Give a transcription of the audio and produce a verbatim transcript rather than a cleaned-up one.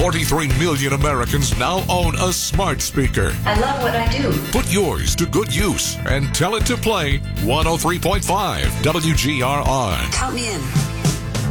forty-three million Americans now own a smart speaker. I love what I do. Put yours to good use and tell it to play one oh three point five W G R R. Count me in.